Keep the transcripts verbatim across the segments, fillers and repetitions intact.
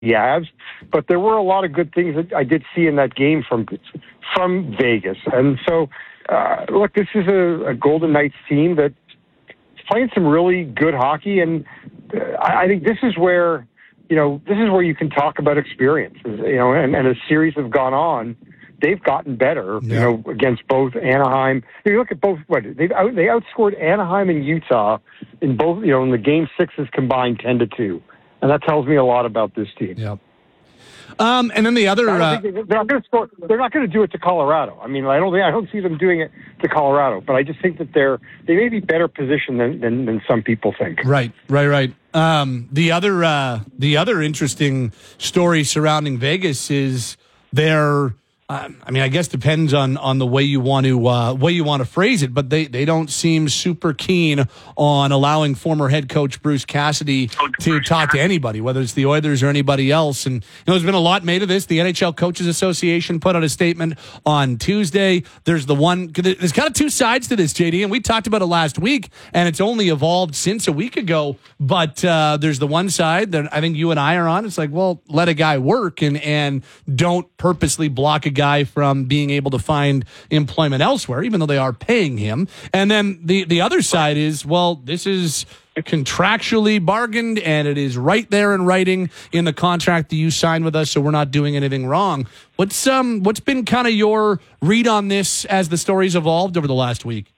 Avs, but there were a lot of good things that I did see in that game from from Vegas. And so, uh, look, this is a, a Golden Knights team that's playing some really good hockey, and uh, I think this is where, you know, this is where you can talk about experiences, you know, and, and as series have gone on, they've gotten better, yeah. you know, against both Anaheim. You look at both, what, they've out, they outscored Anaheim and Utah in both, you know, in the game sixes combined ten to two. And that tells me a lot about this team. Yep. Um, and then the other, uh, they, they're not going to score. They're not going to do it to Colorado. I mean, I don't think I don't see them doing it to Colorado. But I just think that they're they may be better positioned than than, than some people think. Right, right, right. Um, the other uh, the other interesting story surrounding Vegas is their. Uh, I mean, I guess depends on, on the way you want to uh, way you want to phrase it, but they, they don't seem super keen on allowing former head coach Bruce Cassidy to talk to anybody, whether it's the Oilers or anybody else. And you know, there's been a lot made of this. The N H L Coaches Association put out a statement on Tuesday. There's the one. There's kind of two sides to this, J D, and we talked about it last week, and it's only evolved since a week ago. But uh, there's the one side that I think you and I are on. It's like, well, let a guy work and and don't purposely block a guy. guy from being able to find employment elsewhere, even though they are paying him. And then the, the other side is, well, this is contractually bargained and it is right there in writing in the contract that you signed with us, so we're not doing anything wrong. What's um what's been kind of your read on this as the story's evolved over the last week?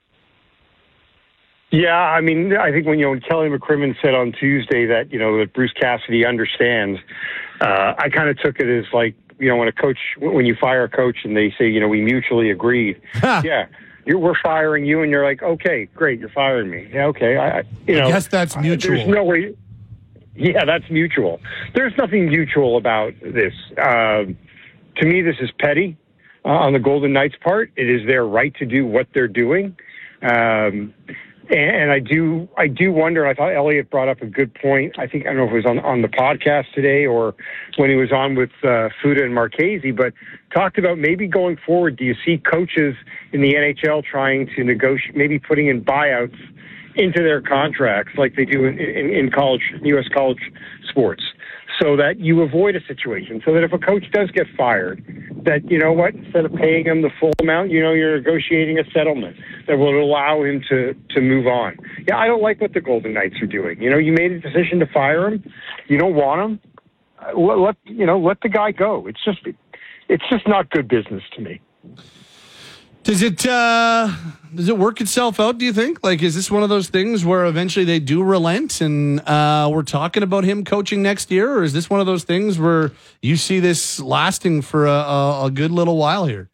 Yeah, I mean, I think when, you know, when Kelly McCrimmon said on Tuesday that, you know, that Bruce Cassidy understands, uh, I kind of took it as like, you know, when a coach, when you fire a coach and they say, you know, we mutually agreed, yeah, you're, we're firing you, and you're like, okay, great, you're firing me. Yeah, okay, I, you know, I guess that's mutual. There's no way. Yeah, that's mutual. There's nothing mutual about this. Um, to me, this is petty uh, on the Golden Knights' part. It is their right to do what they're doing. Um, And I do, I do wonder. I thought Elliot brought up a good point. I think I don't know if it was on on the podcast today or when he was on with uh, Fuda and Marchese, but talked about maybe going forward. Do you see coaches in the N H L trying to negotiate, maybe putting in buyouts into their contracts like they do in, in, in college, U S college sports, so that you avoid a situation, so that if a coach does get fired, that, you know what, instead of paying him the full amount, you know, you're negotiating a settlement that will allow him to, to move on. Yeah, I don't like what the Golden Knights are doing. You know, you made a decision to fire him. You don't want him. Uh, let, let you know, let the guy go. It's just, it's just not good business to me. Does it uh, does it work itself out, do you think? Like, is this one of those things where eventually they do relent and uh, we're talking about him coaching next year? Or is this one of those things where you see this lasting for a, a, a good little while here?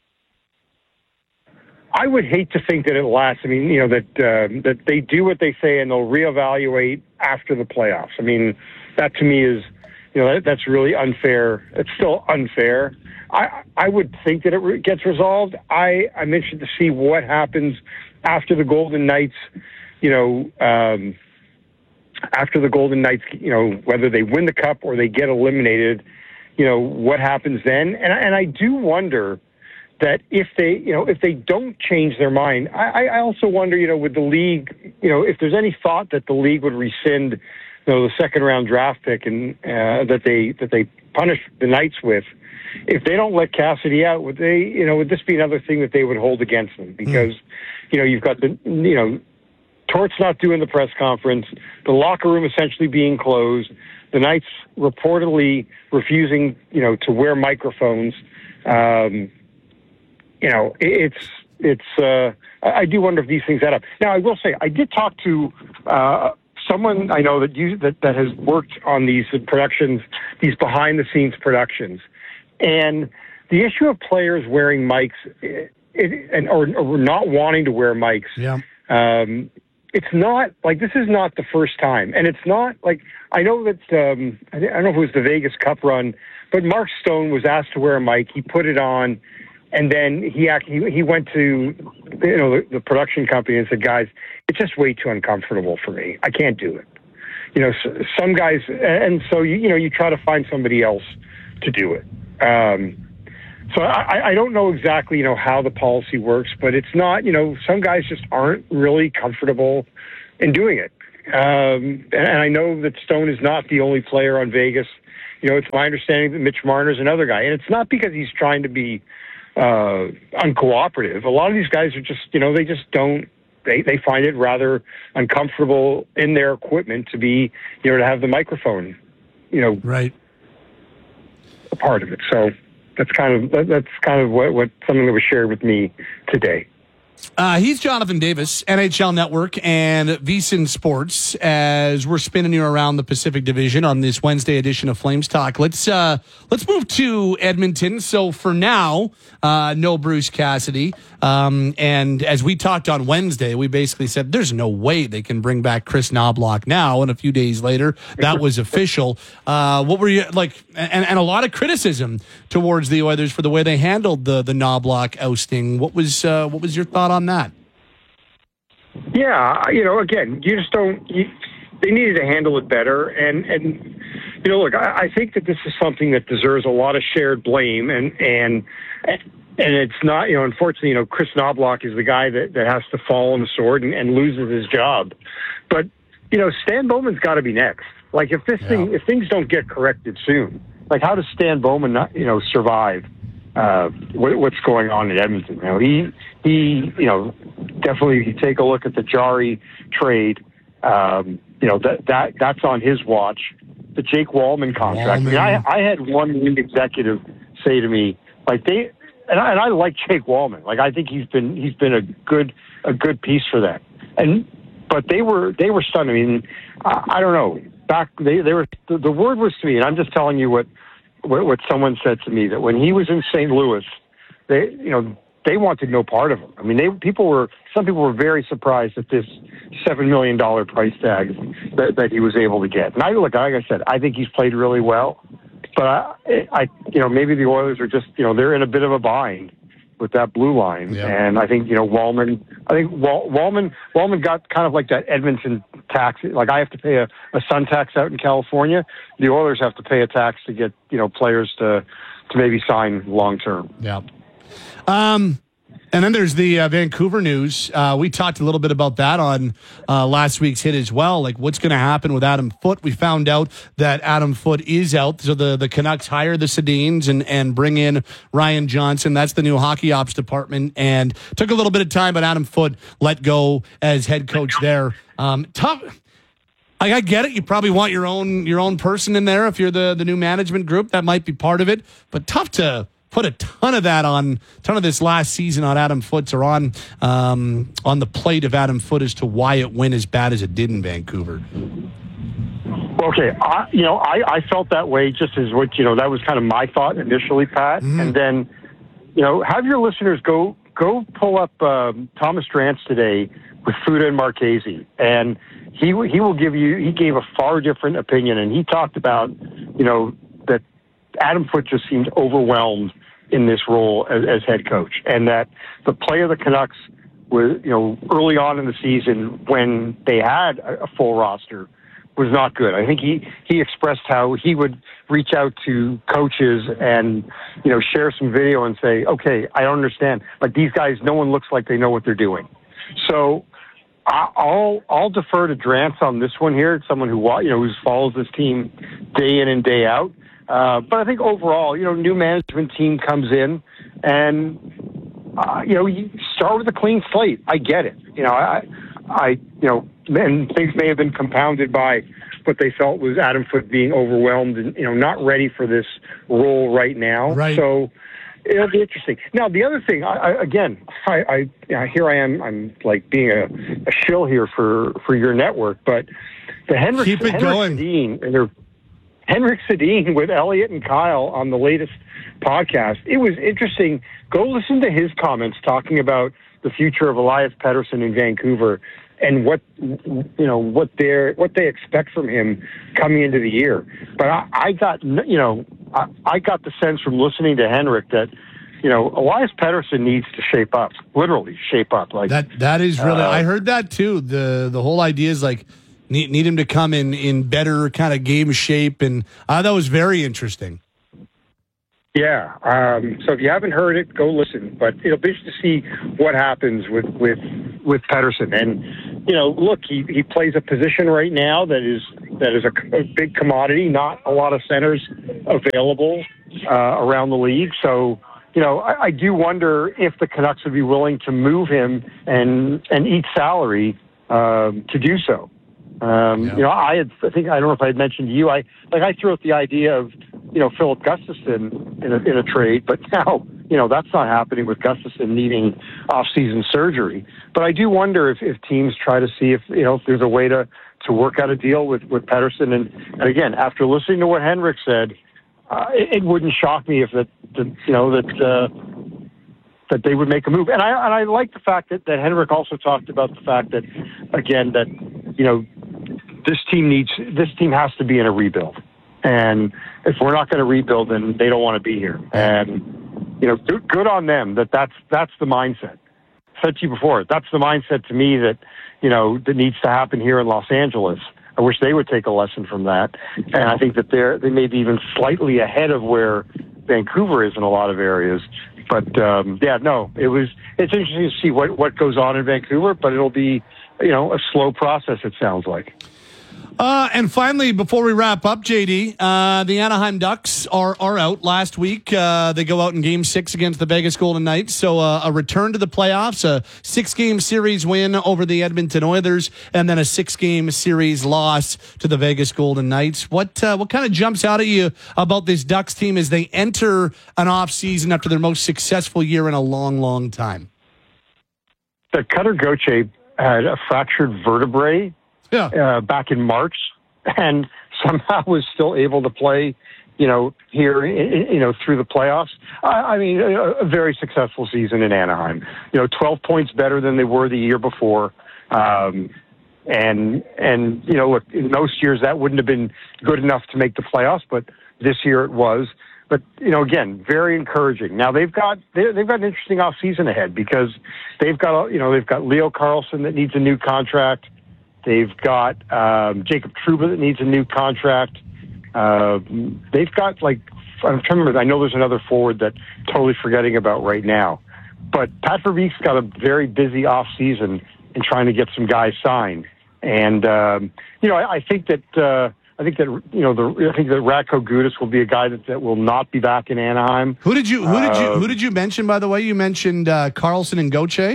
I would hate to think that it lasts. I mean, you know, that uh, that they do what they say and they'll reevaluate after the playoffs. I mean, that to me is, you know, that, that's really unfair. It's still unfair. I, I would think that it re- gets resolved. I, I'm interested to see what happens after the Golden Knights, you know, um, after the Golden Knights, you know, whether they win the cup or they get eliminated, you know, what happens then. And, and I do wonder that if they, you know, if they don't change their mind, I, I also wonder, you know, with the league, you know, if there's any thought that the league would rescind, you know, the second round draft pick and uh, that they that they punish the Knights with. If they don't let Cassidy out, would they, you know, would this be another thing that they would hold against them? Because, mm. you know, you've got the, you know, Tort's not doing the press conference, the locker room essentially being closed, the Knights reportedly refusing, you know, to wear microphones. Um, you know, it's, it's, uh, I do wonder if these things add up. Now, I will say, I did talk to, uh, someone I know that you, that, that has worked on these productions, these behind the scenes productions. And the issue of players wearing mics it, it, and or, or not wanting to wear mics, yeah. um, it's not like this is not the first time. And it's not like I know that um, I don't know if it was the Vegas Cup run, but Mark Stone was asked to wear a mic. He put it on, and then he actually he went to you know the, the production company and said, "Guys, it's just way too uncomfortable for me. I can't do it." You know, so, some guys, and so you you know you try to find somebody else to do it. Um, so I, I don't know exactly, you know, how the policy works, but it's not, you know, some guys just aren't really comfortable in doing it. Um, and I know that Stone is not the only player on Vegas. you know, it's my understanding that Mitch Marner's another guy. And it's not because he's trying to be uh, uncooperative. A lot of these guys are just, you know, they just don't, they, they find it rather uncomfortable in their equipment to be, you know, to have the microphone, you know, right, a part of it. So that's kind of, that, that's kind of what, what something that was shared with me today. Uh, he's Jonathan Davis, N H L Network and VSiN Sports, as we're spinning you around the Pacific Division on this Wednesday edition of Flames Talk. Let's uh, let's move to Edmonton. So for now, uh, no Bruce Cassidy. Um, and as we talked on Wednesday, we basically said there's no way they can bring back Chris Knoblauch now. And a few days later, that was official. Uh, what were you like? And, and a lot of criticism towards the Oilers for the way they handled the the Knoblauch ousting. What was uh, what was your thought on that? Yeah, you know, again, you just don't. You, they needed to handle it better, and and you know, look, I, I think that this is something that deserves a lot of shared blame, and and and it's not, you know, unfortunately, you know, Chris Knoblauch is the guy that, that has to fall on the sword and, and loses his job, but you know, Stan Bowman's got to be next. Like if this yeah. thing, if things don't get corrected soon, like how does Stan Bowman not, you know, survive? Uh, what, what's going on in Edmonton? You know, he, he, you know, definitely. If you take a look at the Jari trade, um, you know that that that's on his watch. The Jake Wallman contract. Wallman. I, mean, I, I had one league executive say to me, like they, and I, and I like Jake Wallman. Like I think he's been he's been a good a good piece for them. And but they were they were stunned. I mean, I, I don't know. Back they they were the, the word was to me, and I'm just telling you what. What someone said to me, that when he was in Saint Louis, they, you know, they wanted no part of him. I mean, they people were some people were very surprised at this seven million dollar price tag that, that he was able to get. And I look, like I said, I think he's played really well, but I, I, you know, maybe the Oilers are just, you know, they're in a bit of a bind with that blue line, yeah. and I think you know Wallman. I think Wall, Wallman Wallman got kind of like that Edmonton tax. Like I have to pay a, a sun tax out in California. The Oilers have to pay a tax to get you know players to to maybe sign long term. Yeah. Um. And then there's the uh, Vancouver news. Uh, we talked a little bit about that on uh, last week's hit as well. Like, what's going to happen with Adam Foote? We found out that Adam Foote is out. So the, the Canucks hire the Sedins and, and bring in Ryan Johnson. That's the new hockey ops department. And took a little bit of time, but Adam Foote let go as head coach there. Um, tough. Like, I get it. You probably want your own your own person in there if you're the, the new management group. That might be part of it. But tough to put a ton of that on, ton of this last season on Adam Foote or on um, on the plate of Adam Foote as to why it went as bad as it did in Vancouver. Okay, I, you know, I, I felt that way just as what, you know, that was kind of my thought initially, Pat. Mm-hmm. And then, you know, have your listeners go go pull up um, Thomas Drance today with Fuda and Marchese, and he he will give you, he gave a far different opinion, and he talked about, you know, that Adam Foote just seemed overwhelmed in this role as, as head coach, and that the play of the Canucks was, you know, early on in the season when they had a, a full roster was not good. I think he, he expressed how he would reach out to coaches and, you know, share some video and say, okay, I don't understand. Like these guys, no one looks like they know what they're doing. So I'll, I'll defer to Drance on this one here. Someone who, you know, who follows this team day in and day out. Uh, but I think overall, you know, new management team comes in and, uh, you know, you start with a clean slate. I get it. You know, I, I, you know, and things may have been compounded by what they felt was Adam Foote being overwhelmed and, you know, not ready for this role right now. Right. So it'll be interesting. Now, the other thing, I, I, again, I, I you know, here I am, I'm like being a, a shill here for, for your network, but the Henrik, Keep it Henrik going. Sedin and their Henrik Sedin with Elliot and Kyle on the latest podcast. It was interesting. Go listen to his comments talking about the future of Elias Pettersson in Vancouver and what, you know, what they're, what they expect from him coming into the year. But I, I got, you know, I, I got the sense from listening to Henrik that, you know, Elias Pettersson needs to shape up, literally shape up. Like that, that is really, uh, I heard that too. The, the whole idea is like, Need, need him to come in, in better kind of game shape, and uh, that was very interesting. Yeah. Um, so if you haven't heard it, go listen. But it'll be interesting to see what happens with, with with Pettersson. And, you know, look, he, he plays a position right now that is that is a, a big commodity, not a lot of centers available uh, around the league. So, you know, I, I do wonder if the Canucks would be willing to move him and and eat salary um, to do so. Um, yeah. You know, I had, I think, I don't know if I had mentioned to you, I, like I threw out the idea of, you know, Philip Gustafsson in a, in a trade, but now, you know, that's not happening with Gustafsson needing off-season surgery. But I do wonder if, if teams try to see if, you know, if there's a way to, to work out a deal with, with Pettersson. And, and again, after listening to what Henrik said, uh, it, it wouldn't shock me if that, that you know, that, uh, that they would make a move. And I, and I like the fact that, that Henrik also talked about the fact that, again, that, you know, this team needs, this team has to be in a rebuild. And if we're not going to rebuild, then they don't want to be here. And, you know, good, good on them that that's, that's the mindset. I said to you before, that's the mindset to me that, you know, that needs to happen here in Los Angeles. I wish they would take a lesson from that. And I think that they're, they may be even slightly ahead of where Vancouver is in a lot of areas. But, um, yeah, no, it was, it's interesting to see what, what goes on in Vancouver, but it'll be, you know, a slow process, it sounds like. Uh, and finally, before we wrap up, J D, uh, the Anaheim Ducks are are out last week. Uh, they go out in Game Six against the Vegas Golden Knights. So uh, a return to the playoffs, a six-game series win over the Edmonton Oilers, and then a six-game series loss to the Vegas Golden Knights. What uh, what kind of jumps out at you about this Ducks team as they enter an off season after their most successful year in a long, long time? The Cutter Gauthier had a fractured vertebrae. Yeah. Uh, back in March, and somehow was still able to play, you know, here, you know, through the playoffs. I, I mean, a, a very successful season in Anaheim. You know, twelve points better than they were the year before. Um, and, and, you know, look, in most years that wouldn't have been good enough to make the playoffs, but this year it was. But, you know, again, very encouraging. Now they've got, they've got an interesting off season ahead because they've got, you know, they've got Leo Carlsson that needs a new contract. They've got um, Jacob Trouba that needs a new contract. Uh, they've got, like, I'm trying to remember, I know there's another forward that I'm totally forgetting about right now. But Pat Verbeek's got a very busy offseason in trying to get some guys signed. And, um, you know, I, I think that, uh, I think that, you know, the, I think that Radko Gudas will be a guy that, that will not be back in Anaheim. Who did you, who did you, uh, who did you mention, by the way? You mentioned uh, Carlson and Gauthier?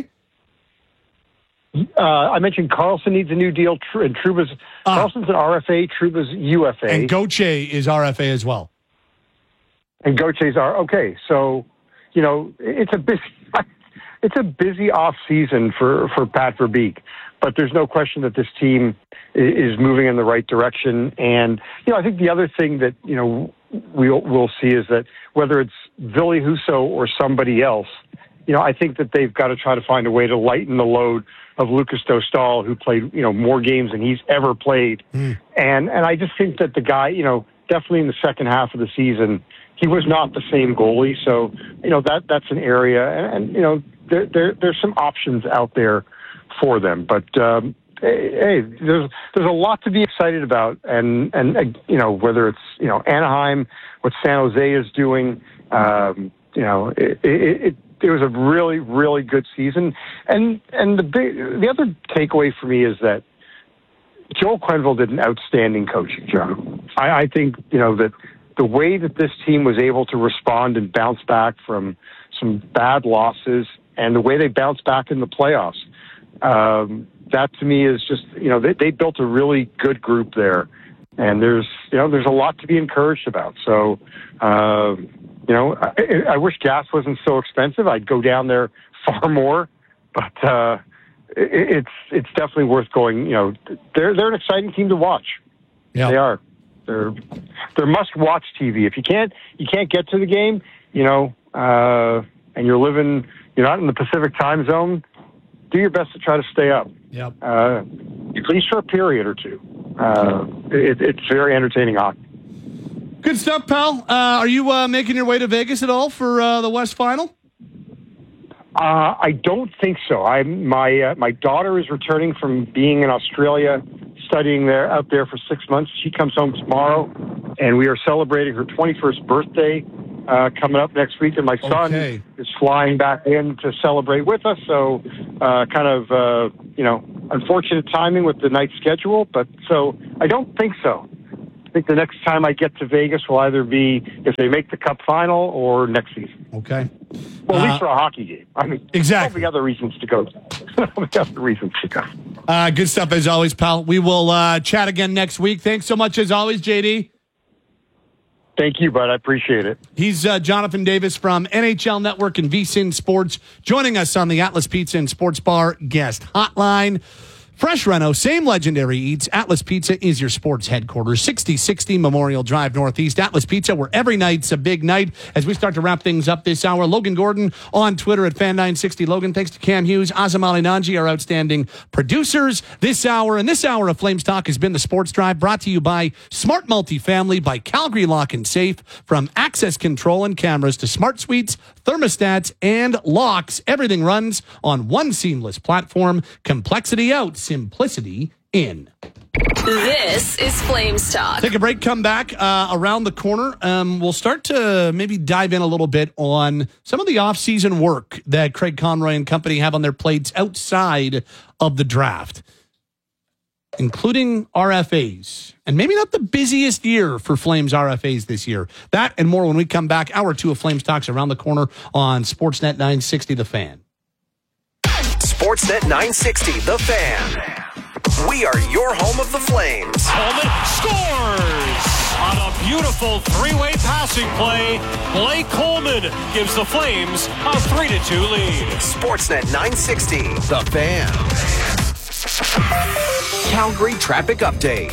Uh, I mentioned Carlson needs a new deal, and Trouba's uh, Carlson's an R F A, Trouba's U F A, and Gauthier is R F A as well. And Gauthier's are okay. So, you know, it's a busy, it's a busy off season for for Pat Verbeek, but there's no question that this team is moving in the right direction. And you know, I think the other thing that you know we'll we'll see is that whether it's Ville Husso or somebody else, you know, I think that they've got to try to find a way to lighten the load of Lucas Dostal, who played, you know, more games than he's ever played. Mm. And and I just think that the guy, you know, definitely in the second half of the season, he was not the same goalie. So, you know, that that's an area. And, and you know, there, there there's some options out there for them. But, um, hey, there's there's a lot to be excited about. And, and uh, you know, whether it's, you know, Anaheim, what San Jose is doing, um, you know, it, it, it It was a really, really good season, and and the big, the other takeaway for me is that Joel Quenneville did an outstanding coaching job. I, I think you know that the way that this team was able to respond and bounce back from some bad losses, and the way they bounced back in the playoffs, um, that to me is just you know they, they built a really good group there, and there's you know there's a lot to be encouraged about. So. Uh, You know, I, I wish gas wasn't so expensive. I'd go down there far more, but uh, it, it's it's definitely worth going. You know, they're they're an exciting team to watch. Yeah, they are. They're they're must watch T V. If you can't you can't get to the game, you know, uh, and you're living you're not in the Pacific time zone, do your best to try to stay up. Yep. Uh, at least for a period or two. Uh, it, it's very entertaining hockey. Good stuff, pal. Uh, are you uh, making your way to Vegas at all for uh, the West Final? Uh, I don't think so. I my uh, my daughter is returning from being in Australia, studying there out there for six months. She comes home tomorrow, and we are celebrating her twenty-first birthday uh, coming up next week, and my son Okay. is flying back in to celebrate with us. So, uh, kind of, uh, you know, unfortunate timing with the night schedule. But so I don't think so. I think the next time I get to Vegas will either be if they make the Cup final or next season. Okay. Well, at Uh, least for a hockey game. I mean, exactly. There'll be other reasons to go. There'll be other reasons to go. Uh, good stuff as always, pal. We will uh, chat again next week. Thanks so much as always, J D. Thank you, bud. I appreciate it. He's uh, Jonathan Davis from N H L Network and V S I N Sports, joining us on the Atlas Pizza and Sports Bar guest hotline. Fresh Reno, same legendary eats. Atlas Pizza is your sports headquarters. sixty sixty Memorial Drive Northeast. Atlas Pizza, where every night's a big night. As we start to wrap things up this hour, Logan Gordon on Twitter at fan nine sixty. Logan, thanks to Cam Hughes, Azam Ali Nanji, our outstanding producers this hour. And this hour of Flames Talk has been the Sports Drive, brought to you by Smart Multifamily, by Calgary Lock and Safe. From access control and cameras to smart suites, thermostats, and locks, everything runs on one seamless platform. Complexity out, simplicity in. This is Flames Talk. Take a break, come back. Uh, around the corner, um, we'll start to maybe dive in a little bit on some of the off-season work that Craig Conroy and company have on their plates outside of the draft, including R F As. And maybe not the busiest year for Flames R F As this year. That and more when we come back. Hour two of Flames Talks around the corner on Sportsnet nine sixty The Fan. Sportsnet nine sixty The Fan. We are your home of the Flames. Coleman scores on a beautiful three-way passing play. Blake Coleman gives the Flames a three to two lead. Sportsnet nine sixty The Fan. Calgary traffic update.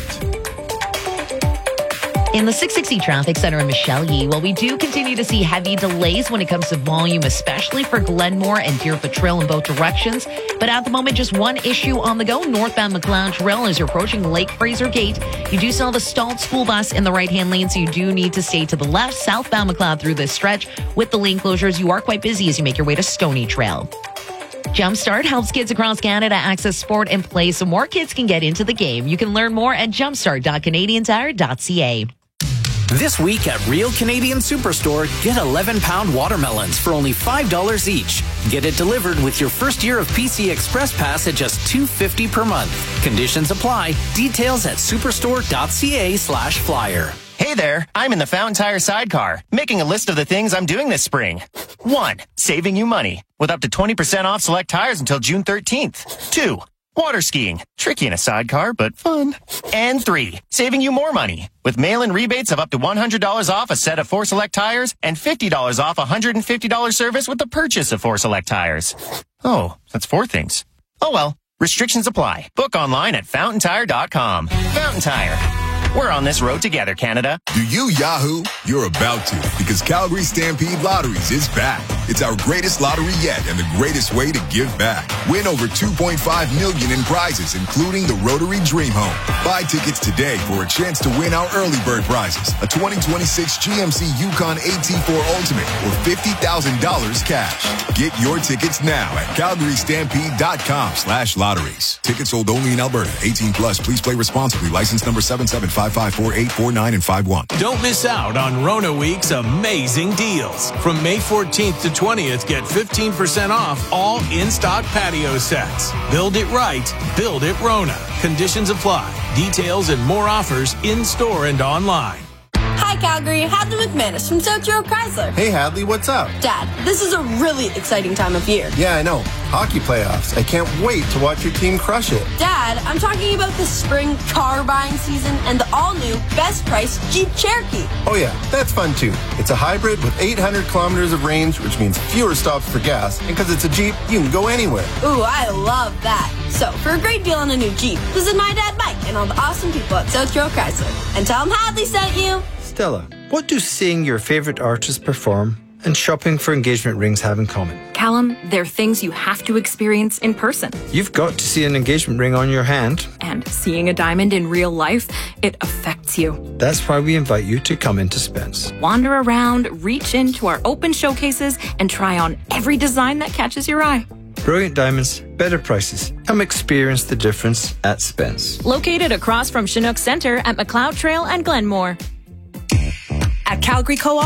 In the six sixty Traffic Center in Michelle Yee, well, we do continue to see heavy delays when it comes to volume, especially for Glenmore and Deerfoot Trail in both directions. But at the moment, just one issue on the go. Northbound McLeod Trail as you're approaching Lake Fraser Gate. You do still have a stalled school bus in the right-hand lane, so you do need to stay to the left. Southbound McLeod through this stretch. With the lane closures, you are quite busy as you make your way to Stony Trail. Jumpstart helps kids across Canada access sport and play so more kids can get into the game. You can learn more at jumpstart dot canadian tire dot c a. This week at Real Canadian Superstore, get eleven pound watermelons for only five dollars each. Get it delivered with your first year of P C Express Pass at just two dollars and fifty cents per month. Conditions apply. Details at superstore dot c a slash flyer. Hey there, I'm in the Fountain Tire sidecar, making a list of the things I'm doing this spring. One, saving you money, with up to twenty percent off select tires until June thirteenth. Two, water skiing, tricky in a sidecar, but fun. And three, saving you more money, with mail-in rebates of up to one hundred dollars off a set of four select tires and fifty dollars off a one hundred fifty dollars service with the purchase of four select tires. Oh, that's four things. Oh well, restrictions apply. Book online at fountain tire dot com. Fountain Tire. We're on this road together, Canada. Do you Yahoo? You're about to, because Calgary Stampede Lotteries is back. It's our greatest lottery yet and the greatest way to give back. Win over two point five million dollars in prizes, including the Rotary Dream Home. Buy tickets today for a chance to win our early bird prizes, a twenty twenty-six G M C Yukon A T four Ultimate, or fifty thousand dollars cash. Get your tickets now at calgary stampede dot com slash lotteries. Tickets sold only in Alberta. eighteen plus. Please play responsibly. License number seven seven five five four eight four nine and five one. Don't miss out on Rona Week's amazing deals. From May fourteenth to twentieth, get fifteen percent off all in-stock patio sets. Build it right. Build it Rona. Conditions apply. Details and more offers in-store and online. Hi, Calgary. Hadley McManus from South Road Chrysler. Hey, Hadley, what's up? Dad, this is a really exciting time of year. Yeah, I know. Hockey playoffs. I can't wait to watch your team crush it. Dad, I'm talking about the spring car buying season and the all-new best price Jeep Cherokee. Oh, yeah, that's fun, too. It's a hybrid with eight hundred kilometers of range, which means fewer stops for gas. And because it's a Jeep, you can go anywhere. Ooh, I love that. So, for a great deal on a new Jeep, visit my dad Mike and all the awesome people at South Road Chrysler. And tell them Hadley sent you. Stella, what do seeing your favorite artists perform and shopping for engagement rings have in common? Callum, they're things you have to experience in person. You've got to see an engagement ring on your hand. And seeing a diamond in real life, it affects you. That's why we invite you to come into Spence. Wander around, reach into our open showcases, and try on every design that catches your eye. Brilliant diamonds, better prices. Come experience the difference at Spence. Located across from Chinook Centre at McLeod Trail and Glenmore. At Calgary Co-op,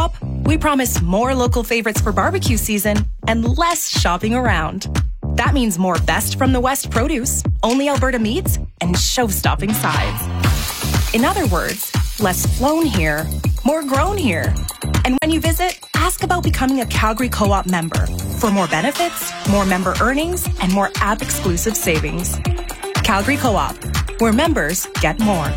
We promise more local favorites for barbecue season and less shopping around. That means more best from the West produce, only Alberta meats, and show-stopping sides. In other words, less flown here, more grown here. And when you visit, ask about becoming a Calgary Co-op member for more benefits, more member earnings, and more app-exclusive savings. Calgary Co-op, where members get more.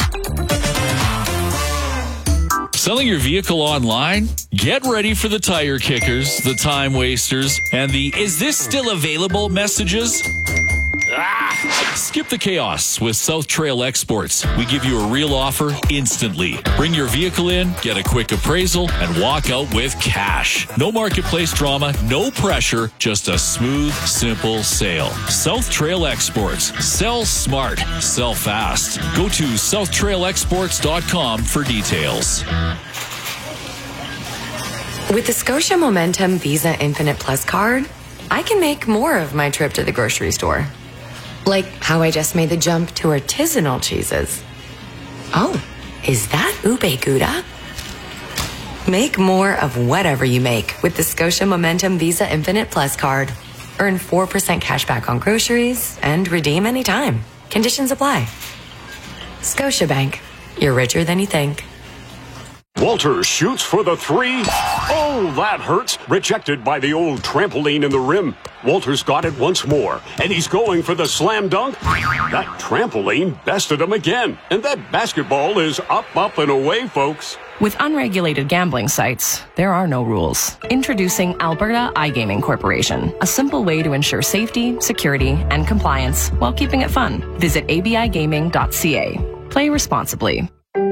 Selling your vehicle online? Get ready for the tire kickers, the time wasters, and the "is this still available" messages. Ah, skip the chaos with South Trail Exports. We give you a real offer instantly. Bring your vehicle in, get a quick appraisal, and walk out with cash. No marketplace drama, no pressure, just a smooth, simple sale. South Trail Exports. Sell smart, sell fast. Go to south trail exports dot com for details. With the Scotia Momentum Visa Infinite Plus card, I can make more of my trip to the grocery store. Like how I just made the jump to artisanal cheeses. Oh, is that ube gouda? Make more of whatever you make with the Scotia Momentum Visa Infinite Plus card. Earn four percent cash back on groceries and redeem anytime. Conditions apply. Scotiabank. You're richer than you think. Walters shoots for the three. Oh, that hurts. Rejected by the old trampoline in the rim. Walters got it once more, and he's going for the slam dunk. That trampoline bested him again, and that basketball is up, up, and away, folks. With unregulated gambling sites, there are no rules. Introducing Alberta iGaming Corporation, a simple way to ensure safety, security, and compliance while keeping it fun. Visit a b i gaming dot c a. Play responsibly.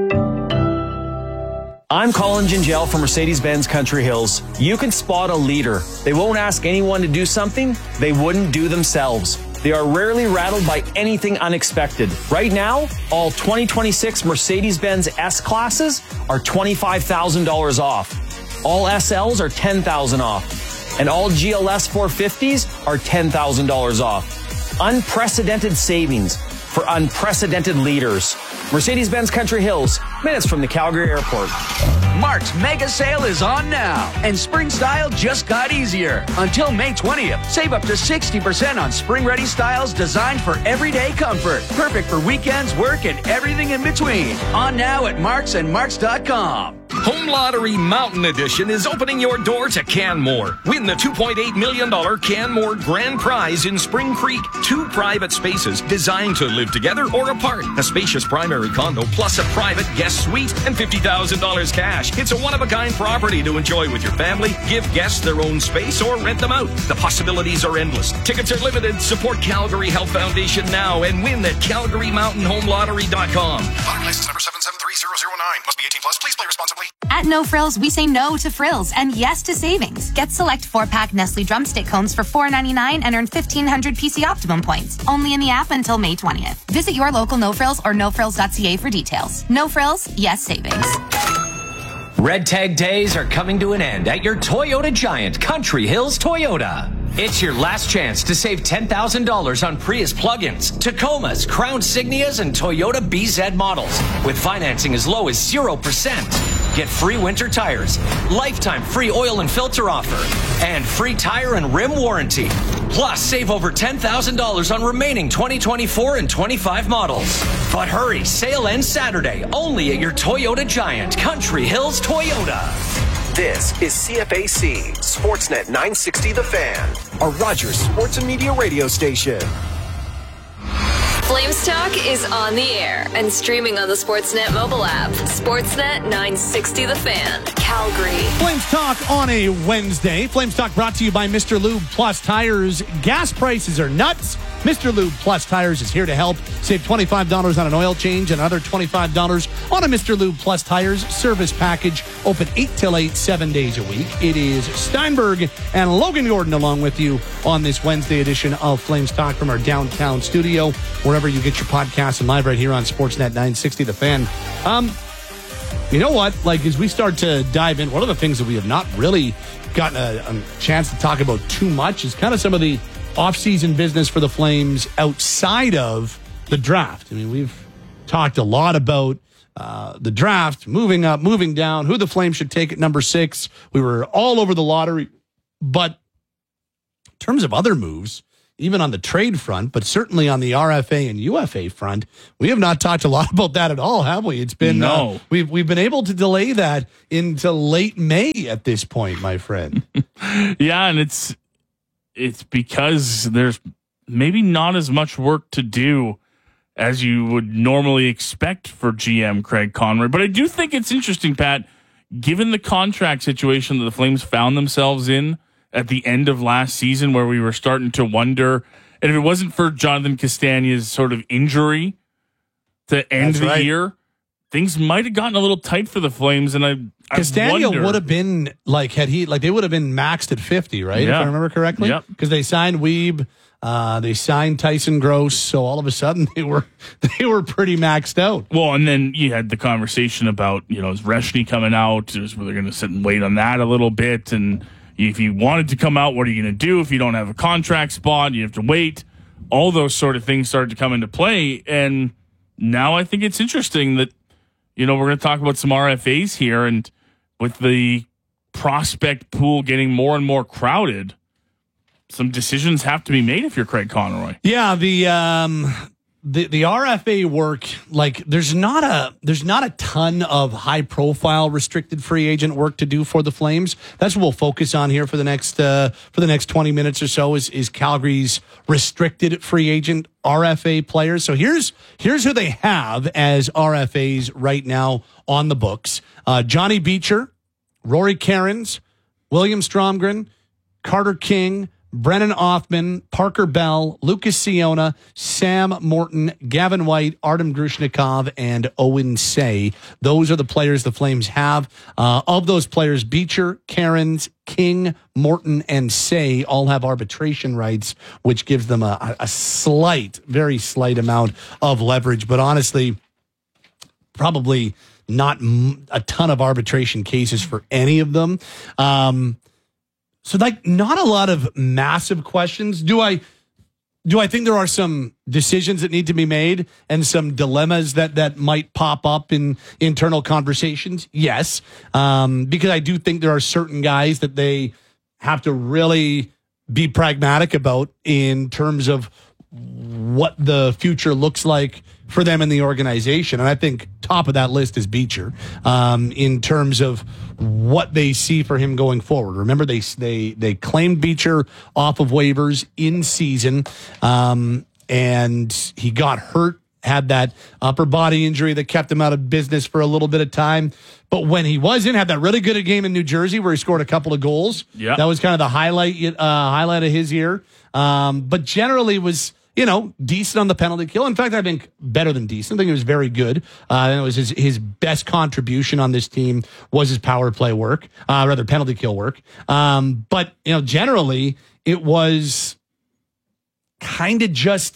I'm Colin Gingell from Mercedes-Benz Country Hills. You can spot a leader. They won't ask anyone to do something they wouldn't do themselves. They are rarely rattled by anything unexpected. Right now, all twenty twenty-six Mercedes-Benz S-Classes are twenty-five thousand dollars off. All S Ls are ten thousand dollars off. And all G L S four fifties are ten thousand dollars off. Unprecedented savings for unprecedented leaders. Mercedes-Benz Country Hills, minutes from the Calgary Airport. Mark's mega sale is on now, and spring style just got easier. Until May twentieth, save up to sixty percent on spring-ready styles designed for everyday comfort. Perfect for weekends, work, and everything in between. On now at Marks and Marks dot com. Home Lottery Mountain Edition is opening your door to Canmore. Win the two point eight million dollars Canmore Grand Prize in Spring Creek. Two private spaces designed to live together or apart. A spacious primary condo plus a private guest suite and fifty thousand dollars cash. It's a one-of-a-kind property to enjoy with your family. Give guests their own space or rent them out. The possibilities are endless. Tickets are limited. Support Calgary Health Foundation now and win at calgary mountain home lottery dot com. Lottery license number seven seven three zero zero nine. Must be eighteen plus. Please play responsibly. At No Frills, we say no to frills and yes to savings. Get select four-pack Nestle drumstick cones for four ninety-nine and earn fifteen hundred P C Optimum points. Only in the app until May twentieth. Visit your local No Frills or no frills dot c a for details. No Frills, yes savings. Red Tag Days are coming to an end at your Toyota Giant, Country Hills Toyota. It's your last chance to save ten thousand dollars on Prius plug-ins, Tacomas, Crown Signias, and Toyota B Z models with financing as low as zero percent. Get free winter tires, lifetime free oil and filter offer, and free tire and rim warranty. Plus, save over ten thousand dollars on remaining twenty twenty-four and twenty-five models. But hurry, sale ends Saturday, only at your Toyota Giant, Country Hills Toyota. This is C F A C, Sportsnet nine sixty The Fan, a Rogers Sports and Media radio station. Flames Talk is on the air and streaming on the Sportsnet mobile app. Sportsnet nine sixty The Fan, Calgary. Flames Talk on a Wednesday. Flames Talk brought to you by Mister Lube Plus Tires. Gas prices are nuts. Mister Lube Plus Tires is here to help. Save twenty-five dollars on an oil change and another twenty-five dollars on a Mister Lube Plus Tires service package. Open eight till eight, seven days a week. It is Steinberg and Logan Gordon along with you on this Wednesday edition of Flames Talk from our downtown studio, wherever you get your podcasts and live right here on Sportsnet nine sixty The Fan. Um, you know what? Like, as we start to dive in, one of the things that we have not really gotten a, a chance to talk about too much is kind of some of the off-season business for the Flames outside of the draft. I mean, we've talked a lot about uh, the draft, moving up, moving down, who the Flames should take at number six. We were all over the lottery. But in terms of other moves, even on the trade front, but certainly on the R F A and U F A front, we have not talked a lot about that at all, have we? It's been no. uh, we've we've been able to delay that into late May at this point, my friend. Yeah, and it's it's because there's maybe not as much work to do as you would normally expect for G M Craig Conroy. But I do think it's interesting, Pat, given the contract situation that the Flames found themselves in at the end of last season, where we were starting to wonder, and if it wasn't for Jonathan Castagna's sort of injury to end That's the right. year, things might have gotten a little tight for the Flames. And I, I Castagna wonder, would have been like, had he, like they would have been maxed at fifty, right? Yeah. If I remember correctly. Yep. Because they signed Weeb, uh, they signed Tyson Gross. So all of a sudden they were, they were pretty maxed out. Well, and then you had the conversation about, you know, is Reshny coming out? Is were they going to sit and wait on that a little bit? And if you wanted to come out, what are you going to do? If you don't have a contract spot, you have to wait. All those sort of things started to come into play. And now I think it's interesting that, you know, we're going to talk about some R F As here. And with the prospect pool getting more and more crowded, some decisions have to be made if you're Craig Conroy. Yeah, the um the the R F A work, like there's not a there's not a ton of high profile restricted free agent work to do for the Flames. That's what we'll focus on here for the next uh for the next twenty minutes or so is is Calgary's restricted free agent R F A players. So here's here's who they have as R F As right now on the books. Uh Johnny Beecher, Rory Cairns, William Stromgren, Carter King, Brennan Othman, Parker Bell, Lucas Siona, Sam Morton, Gavin White, Artem Grushnikov, and Owen Say. Those are the players the Flames have. Uh, of those players, Beecher, Cairns, King, Morton, and Say all have arbitration rights, which gives them a, a slight, very slight amount of leverage. But honestly, probably not a ton of arbitration cases for any of them. Um, So, like, not a lot of massive questions. Do I do I think there are some decisions that need to be made and some dilemmas that, that might pop up in internal conversations? Yes, um, because I do think there are certain guys that they have to really be pragmatic about in terms of what the future looks like for them in the organization. And I think top of that list is Beecher um, in terms of what they see for him going forward. Remember, they they they claimed Beecher off of waivers in season, um, and he got hurt, had that upper body injury that kept him out of business for a little bit of time. But when he was in, had that really good game in New Jersey where he scored a couple of goals. Yeah, that was kind of the highlight uh, highlight of his year. Um, but generally was, you know, decent on the penalty kill. In fact, I think better than decent. I think it was very good. Uh, and it was his, his best contribution on this team was his power play work, uh, rather penalty kill work. Um, but, you know, generally it was kind of just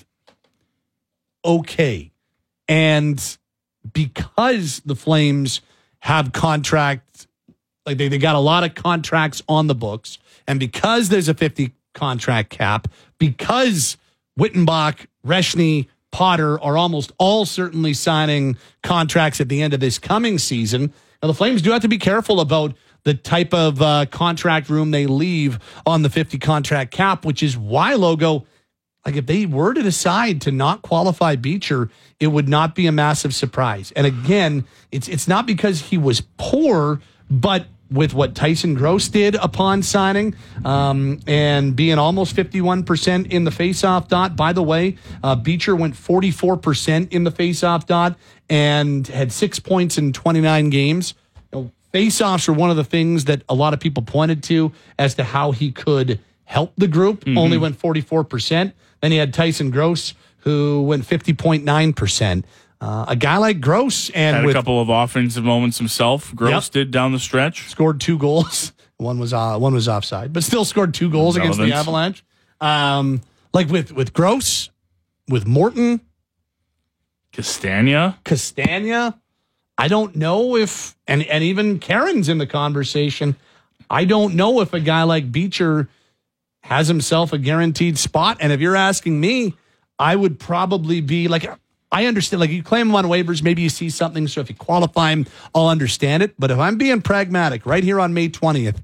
okay. And because the Flames have contracts, like they, they got a lot of contracts on the books, and because there's a fifty contract cap, because Wittenbach, Reshny, Potter are almost all certainly signing contracts at the end of this coming season. Now, the Flames do have to be careful about the type of uh, contract room they leave on the fifty contract cap, which is why, Logo, like if they were to decide to not qualify Beecher, it would not be a massive surprise. And again, it's it's not because he was poor, but with what Tyson Gross did upon signing um, and being almost fifty-one percent in the faceoff dot. By the way, uh, Beecher went forty-four percent in the faceoff dot and had six points in twenty-nine games. You know, faceoffs are one of the things that a lot of people pointed to as to how he could help the group. Mm-hmm. Only went forty-four percent. Then he had Tyson Gross, who went fifty point nine percent. Uh, a guy like Gross and had with, a couple of offensive moments himself. Gross yep. did down the stretch. Scored two goals. One was uh, one was offside, but still scored two goals Relevance. against the Avalanche. Um, like with with Gross, with Morton, Castagna, Castagna. I don't know if and and even Karen's in the conversation. I don't know if a guy like Beecher has himself a guaranteed spot. And if you're asking me, I would probably be like, I understand, like you claim him on waivers, maybe you see something. So if you qualify him, I'll understand it. But if I'm being pragmatic right here on May twentieth,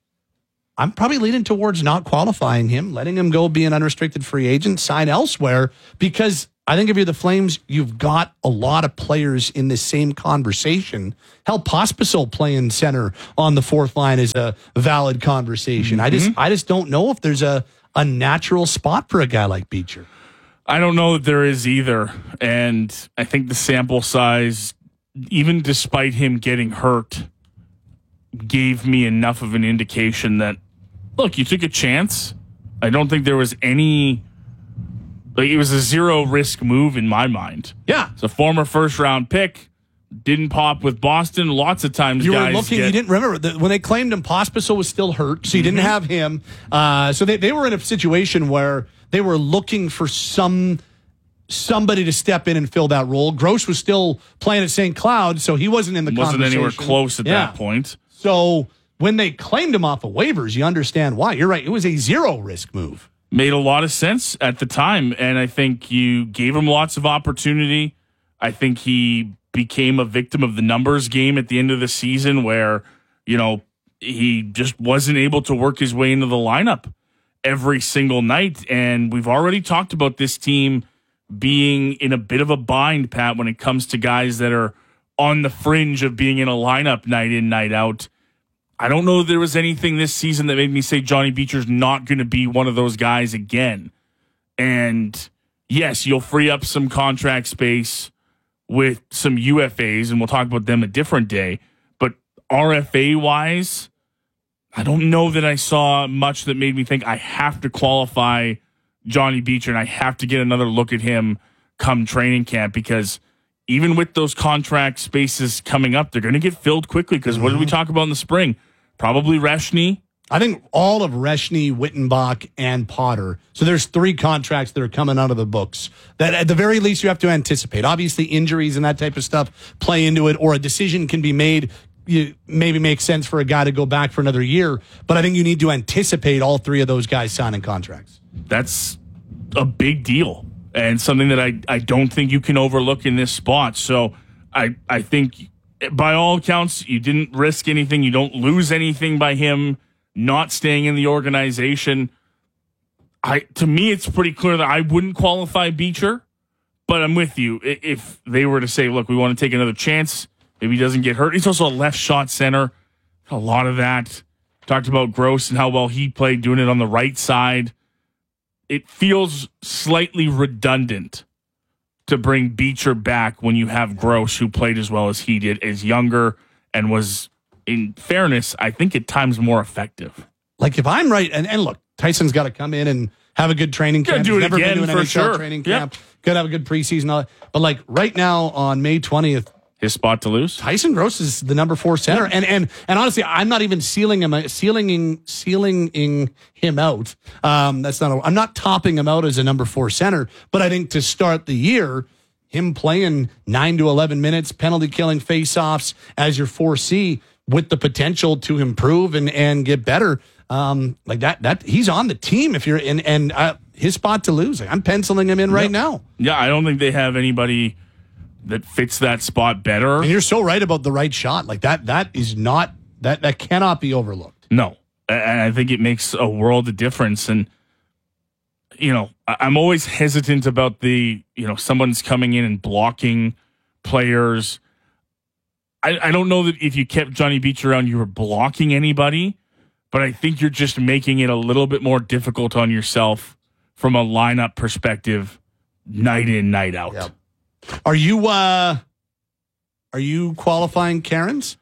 I'm probably leaning towards not qualifying him, letting him go be an unrestricted free agent, sign elsewhere, because I think if you're the Flames, you've got a lot of players in this same conversation. Hell, Pospisil playing center on the fourth line is a valid conversation. Mm-hmm. I just I just don't know if there's a, a natural spot for a guy like Beecher. I don't know that there is either. And I think the sample size, even despite him getting hurt, gave me enough of an indication that, look, you took a chance. I don't think there was any... Like, it was a zero risk move in my mind. Yeah. It's a former first round pick. Didn't pop with Boston. Lots of times you guys were looking, get, you didn't remember that when they claimed him, Pospisil was still hurt, so you didn't Mm-hmm. have him. Uh, so they, they were in a situation where they were looking for some somebody to step in and fill that role. Gross was still playing at Saint Cloud, so he wasn't in the wasn't conversation. anywhere close at Yeah. that point. So when they claimed him off of waivers, you understand why. You're right. It was a zero risk move. Made a lot of sense at the time, and I think you gave him lots of opportunity. I think he became a victim of the numbers game at the end of the season where, you know, he just wasn't able to work his way into the lineup every single night. And we've already talked about this team being in a bit of a bind, Pat, when it comes to guys that are on the fringe of being in a lineup night in, night out. I don't know if there was anything this season that made me say Johnny Beecher's not going to be one of those guys again. And yes, you'll free up some contract space with some U F As, and we'll talk about them a different day. But R F A-wise, I don't know that I saw much that made me think I have to qualify Johnny Beecher and I have to get another look at him come training camp, because even with those contract spaces coming up, they're going to get filled quickly because mm-hmm. what did we talk about in the spring? Probably Reshny. I think all of Reshny, Wittenbach, and Potter. So there's three contracts that are coming out of the books that at the very least you have to anticipate. Obviously, injuries and that type of stuff play into it, or a decision can be made. You maybe makes sense for a guy to go back for another year, but I think you need to anticipate all three of those guys signing contracts. That's a big deal and something that I, I don't think you can overlook in this spot. So I I think by all accounts, you didn't risk anything. You don't lose anything by him not staying in the organization. I to me, it's pretty clear that I wouldn't qualify Beecher, but I'm with you. If they were to say, look, we want to take another chance, maybe he doesn't get hurt. He's also a left shot center. A lot of that. Talked about Gross and how well he played doing it on the right side. It feels slightly redundant to bring Beecher back when you have Gross, who played as well as he did, is younger and was, in fairness, I think at times more effective. Like if I'm right, and, and look, Tyson's got to come in and have a good training camp. Do it Never again been to an for N H L sure. training Yep. camp. Got to have a good preseason. All that. But like right now on May twentieth, his spot to lose. Tyson Gross is the number four center, and and and honestly, I'm not even sealing him, sealing, sealing him out. Um, that's not. A, I'm not topping him out as a number four center, but I think to start the year, him playing nine to eleven minutes, penalty killing faceoffs as your four C with the potential to improve and and get better. Um, like that, that he's on the team. If you're in, and uh, his spot to lose, like, I'm penciling him in right yep. now. Yeah, I don't think they have anybody that fits that spot better. And you're so right about the right shot. Like that, that is not, that, that cannot be overlooked. No. And I think it makes a world of difference. And, you know, I'm always hesitant about the, you know, someone's coming in and blocking players. I, I don't know that if you kept Johnny Beecher around, you were blocking anybody, but I think you're just making it a little bit more difficult on yourself from a lineup perspective, night in, night out. Yep. Are you uh are you qualifying Karens?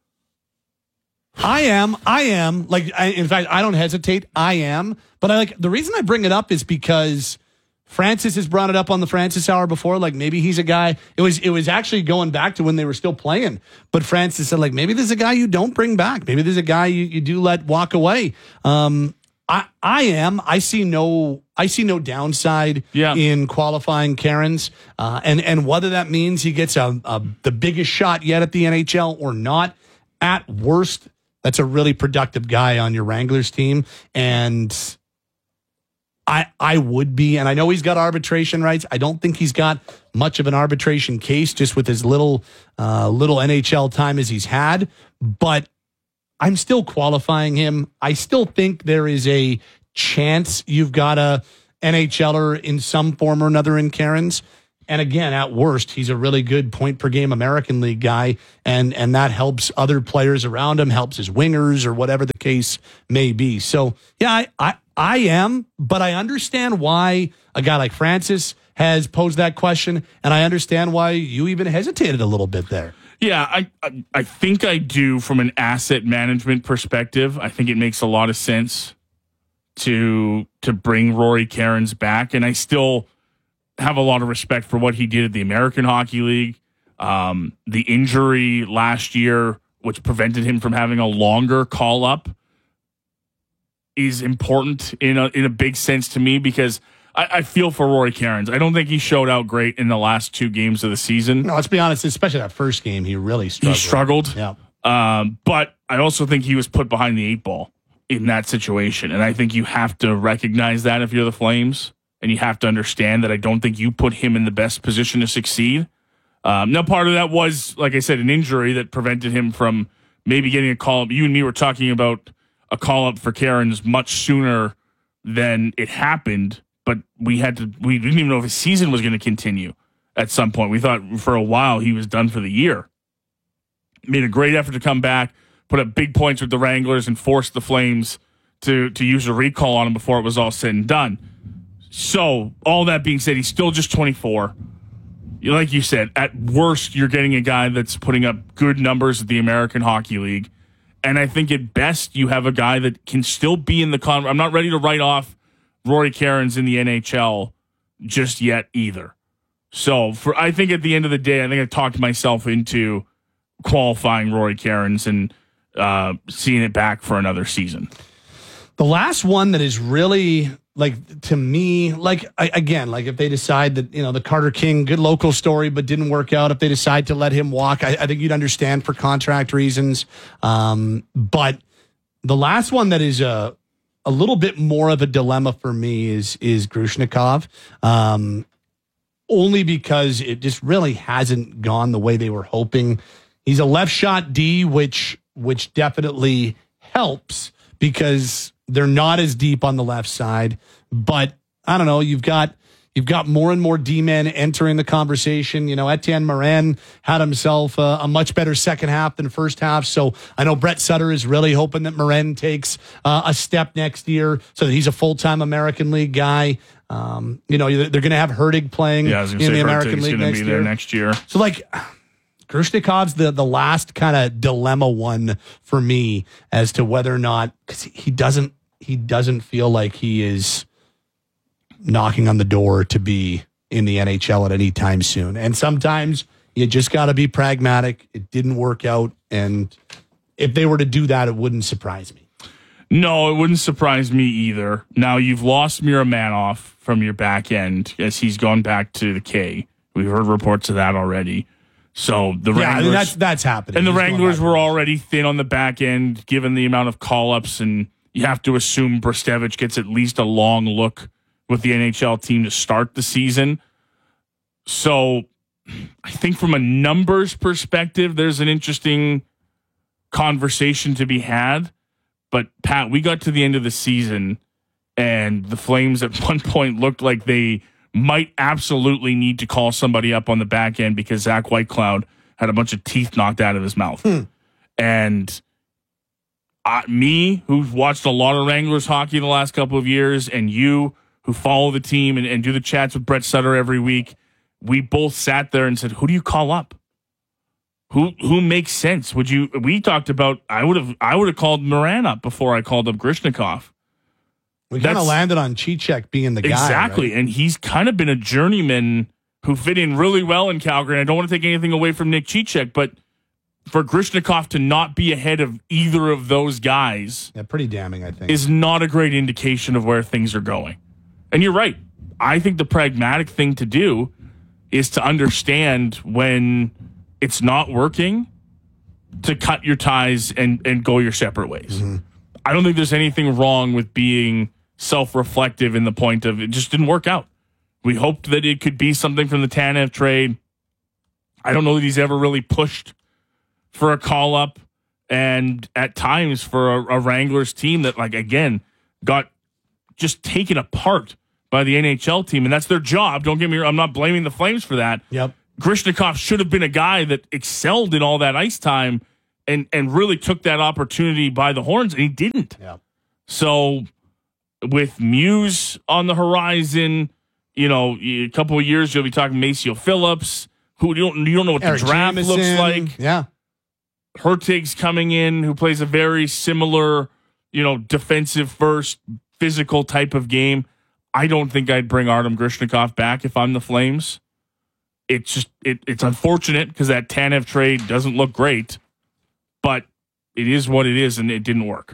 I am. I am. Like I, in fact, I don't hesitate. I am. But I like the reason I bring it up is because Francis has brought it up on the Francis Hour before. Like maybe he's a guy. It was it was actually going back to when they were still playing. But Francis said like maybe there's a guy you don't bring back. Maybe there's a guy you, you do let walk away. Um I, I am. I see no. I see no downside yeah. in qualifying Karens, uh, and and whether that means he gets a, a the biggest shot yet at the N H L or not. At worst, that's a really productive guy on your Wranglers team, and I, I would be, and I know he's got arbitration rights. I don't think he's got much of an arbitration case just with his little uh, little N H L time as he's had, but I'm still qualifying him. I still think there is a chance you've got a NHLer in some form or another in Cairns. And again, at worst, he's a really good point per game American League guy, and and that helps other players around him, helps his wingers or whatever the case may be. So yeah, I I, I am, but I understand why a guy like Francis has posed that question, and I understand why you even hesitated a little bit there. Yeah, I, I I think I do from an asset management perspective. I think it makes a lot of sense to to bring Rory Cairns back, and I still have a lot of respect for what he did at the American Hockey League. Um, the injury last year, which prevented him from having a longer call up, is important in a in a big sense to me because I, I feel for Rory Cairns. I don't think he showed out great in the last two games of the season. No, let's be honest, especially that first game, he really struggled. He struggled. Yeah. Um, but I also think he was put behind the eight ball in that situation. And I think you have to recognize that if you're the Flames. And you have to understand that I don't think you put him in the best position to succeed. Um, now, part of that was, like I said, an injury that prevented him from maybe getting a call up. You and me were talking about a call up for Cairns much sooner than it happened, but we had to. We didn't even know if his season was going to continue at some point. We thought for a while he was done for the year. Made a great effort to come back, put up big points with the Wranglers, and forced the Flames to to use a recall on him before it was all said and done. So, all that being said, he's still just twenty-four. Like you said, at worst, you're getting a guy that's putting up good numbers at the American Hockey League. And I think at best, you have a guy that can still be in the con. I'm not ready to write off Rory Cairns in the N H L just yet either. So, for I think at the end of the day, I think I talked myself into qualifying Rory Cairns and uh, seeing it back for another season. The last one that is really... Like, to me, like, I, again, like if they decide that, you know, the Carter King, good local story, but didn't work out, if they decide to let him walk, I, I think you'd understand for contract reasons. Um, but the last one that is a, a little bit more of a dilemma for me is, is Grushnikov. Um, only because it just really hasn't gone the way they were hoping. He's a left shot D, which, which definitely helps because they're not as deep on the left side, but I don't know. You've got you've got more and more D-men entering the conversation. You know, Etienne Morin had himself a, a much better second half than first half. So I know Brett Sutter is really hoping that Morin takes uh, a step next year so that he's a full-time American League guy. Um, you know, they're going to have Hertig playing yeah, in the say American Hertig's League gonna next be year. There next year. So like. Grushnikov's the, the last kind of dilemma one for me as to whether or not, because he doesn't he doesn't feel like he is knocking on the door to be in the N H L at any time soon. And sometimes you just got to be pragmatic. It didn't work out, and if they were to do that, it wouldn't surprise me. No, it wouldn't surprise me either. Now you've lost Miromanov from your back end as he's gone back to the K. We've heard reports of that already. So the yeah, Wranglers, I mean, that's that's happening. and the He's Wranglers were already thin on the back end, given the amount of call-ups, and you have to assume Brestevich gets at least a long look with the N H L team to start the season. So I think from a numbers perspective, there's an interesting conversation to be had. But Pat, we got to the end of the season, and the Flames at one point looked like they might absolutely need to call somebody up on the back end because Zach Whitecloud had a bunch of teeth knocked out of his mouth. Hmm. And uh, me, who's watched a lot of Wranglers hockey the last couple of years, and you, who follow the team and, and do the chats with Brett Sutter every week, we both sat there and said, who do you call up? Who who makes sense? Would you? We talked about, I would have I would have called Morin up before I called up Grushnikov. We kind of landed on Cicek being the guy. Exactly. Right? And he's kind of been a journeyman who fit in really well in Calgary. And I don't want to take anything away from Nick Cicek, but for Grushnikov to not be ahead of either of those guys yeah, pretty damning, I think, is not a great indication of where things are going. And you're right. I think the pragmatic thing to do is to understand when it's not working, to cut your ties and, and go your separate ways. Mm-hmm. I don't think there's anything wrong with being self-reflective in the point of it just didn't work out. We hoped that it could be something from the Tanev trade. I don't know that he's ever really pushed for a call-up, and at times for a, a Wranglers team that, like, again, got just taken apart by the N H L team, and that's their job. Don't get me wrong. I'm not blaming the Flames for that. Yep. Grishnikov should have been a guy that excelled in all that ice time and and really took that opportunity by the horns, and he didn't. Yep. So with Muse on the horizon, you know, a couple of years you'll be talking Maceo Phillips, who you don't, you don't know what Eric the draft Jamison, looks like. Yeah. Hertig's coming in, who plays a very similar, you know, defensive first, physical type of game. I don't think I'd bring Artem Grishnikov back if I'm the Flames. It's just it, it's unfortunate because that Tanev trade doesn't look great, but it is what it is, and it didn't work.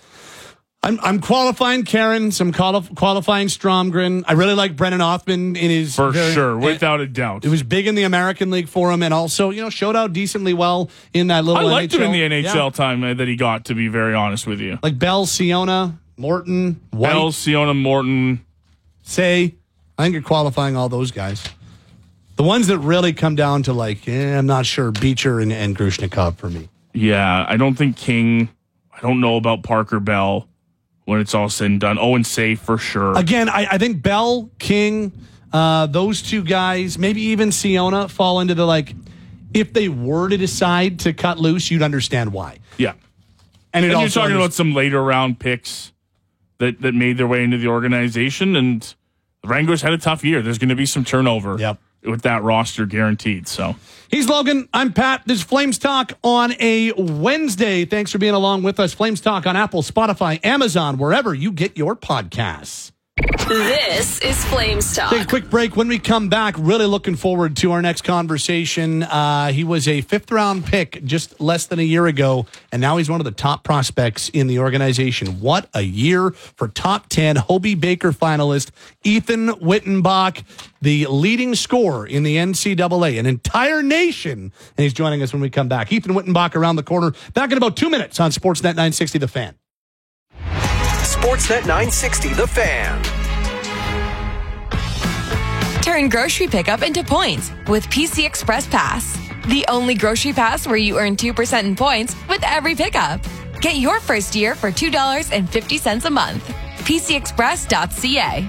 I'm I'm qualifying Karen, some quali- qualifying Stromgren. I really like Brennan Othman in his For very, sure, without a doubt. It was big in the American League for him, and also, you know, showed out decently well in that little I liked N H L. him in the N H L Yeah. time uh, that he got, to be very honest with you. Like Bell, Siona, Morton, White. Bell, Siona, Morton. Say, I think you're qualifying all those guys. The ones that really come down to, like, eh, I'm not sure, Beecher and, and Grishnikov for me. Yeah, I don't think King. I don't know about Parker Bell when it's all said and done. Owen Say for sure. Again, I, I think Bell, King, uh, those two guys, maybe even Siona fall into the, like, if they were to decide to cut loose, you'd understand why. Yeah. And, it and you're also talking under- about some later round picks that, that made their way into the organization, and the Wranglers had a tough year. There's going to be some turnover yep. with that roster guaranteed. So he's Logan. I'm Pat. This is Flames Talk on a Wednesday. Thanks for being along with us. Flames Talk on Apple, Spotify, Amazon, wherever you get your podcasts. This is Flames Talk. Take a quick break. When we come back, really looking forward to our next conversation. Uh, he was a fifth round pick just less than a year ago, and now he's one of the top prospects in the organization. What a year for top ten Hobey Baker finalist Ethan Wittenbach, the leading scorer in the N C double A, an entire nation. And he's joining us when we come back. Ethan Wittenbach around the corner. Back in about two minutes on Sportsnet nine sixty The Fan. Sportsnet nine sixty The Fan. Turn grocery pickup into points with P C Express Pass. The only grocery pass where you earn two percent in points with every pickup. Get your first year for two dollars and fifty cents a month. P C express dot c a.